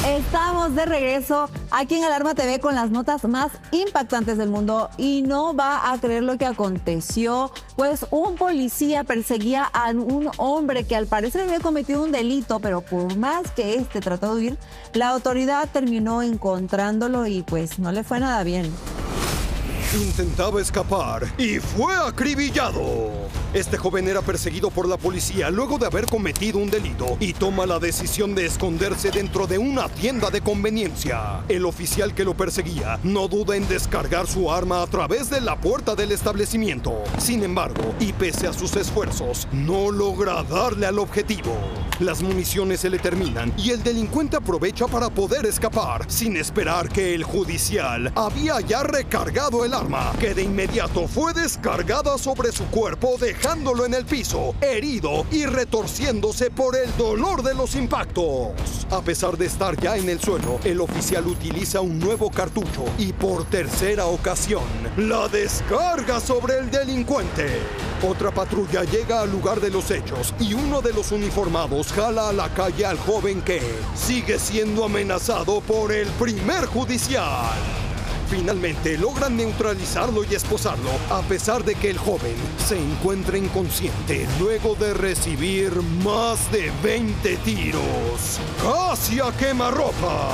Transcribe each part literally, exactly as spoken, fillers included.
Estamos de regreso aquí en Alarma T V con las notas más impactantes del mundo y no va a creer lo que aconteció, pues un policía perseguía a un hombre que al parecer había cometido un delito, pero por más que este trató de huir, la autoridad terminó encontrándolo y pues no le fue nada bien. Intentaba escapar y fue acribillado. Este joven era perseguido por la policía luego de haber cometido un delito y toma la decisión de esconderse dentro de una tienda de conveniencia. El oficial que lo perseguía no duda en descargar su arma a través de la puerta del establecimiento. Sin embargo, y pese a sus esfuerzos, no logra darle al objetivo. Las municiones se le terminan y el delincuente aprovecha para poder escapar, sin esperar que el judicial había ya recargado el arma, que de inmediato fue descargada sobre su cuerpo, dejándolo en el piso, herido y retorciéndose por el dolor de los impactos. A pesar de estar ya en el suelo, el oficial utiliza un nuevo cartucho y por tercera ocasión la descarga sobre el delincuente. Otra patrulla llega al lugar de los hechos y uno de los uniformados jala a la calle al joven que sigue siendo amenazado por el primer judicial. Finalmente logran neutralizarlo y esposarlo, a pesar de que el joven se encuentra inconsciente luego de recibir más de veinte tiros. ¡Casi a quemarropa!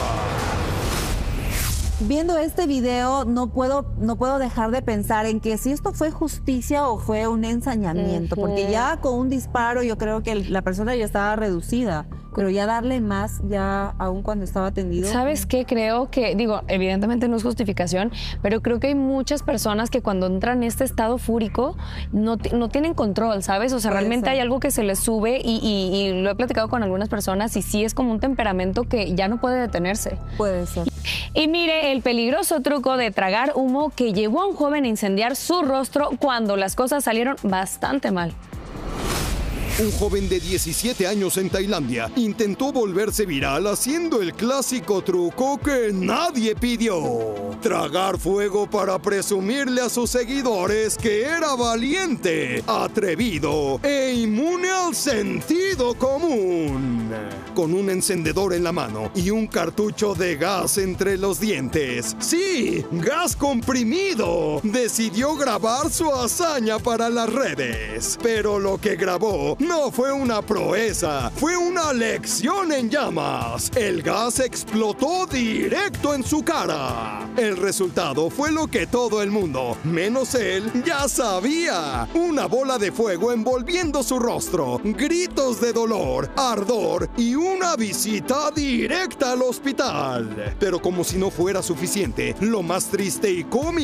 Viendo este video no puedo, no puedo dejar de pensar en que si esto fue justicia o fue un ensañamiento, uh-huh. porque ya con un disparo yo creo que la persona ya estaba reducida, pero ya darle más, ya aún cuando estaba tendido. ¿Sabes qué? Creo que, digo, evidentemente no es justificación, pero creo que hay muchas personas que cuando entran en este estado fúrico no, no tienen control, ¿sabes? O sea, Puede realmente ser. hay algo que se les sube y, y, y lo he platicado con algunas personas y sí es como un temperamento que ya no puede detenerse. Puede ser. Y mire el peligroso truco de tragar humo que llevó a un joven a incendiar su rostro cuando las cosas salieron bastante mal. Un joven de diecisiete años en Tailandia intentó volverse viral haciendo el clásico truco que nadie pidió: tragar fuego para presumirle a sus seguidores que era valiente, atrevido e inmune al sentido común. Con un encendedor en la mano y un cartucho de gas entre los dientes, ¡sí, gas comprimido!, decidió grabar su hazaña para las redes. Pero lo que grabó no fue una proeza, fue una lección en llamas. El gas explotó directo en su cara. El resultado fue lo que todo el mundo, menos él, ya sabía: una bola de fuego envolviendo su rostro, gritos de dolor, ardor y una visita directa al hospital. Pero como si no fuera suficiente, lo más triste y cómico